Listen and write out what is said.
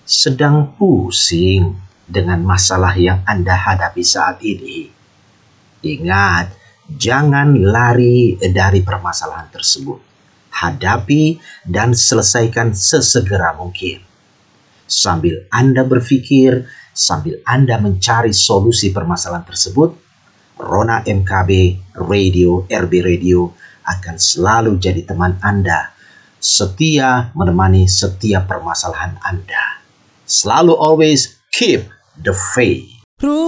sedang pusing dengan masalah yang Anda hadapi saat ini, ingat, jangan lari dari permasalahan tersebut. Hadapi dan selesaikan sesegera mungkin. Sambil Anda berpikir, sambil Anda mencari solusi permasalahan tersebut, Rona MKB Radio, RB Radio akan selalu jadi teman Anda, setia menemani setiap permasalahan Anda. Selalu always keep the faith.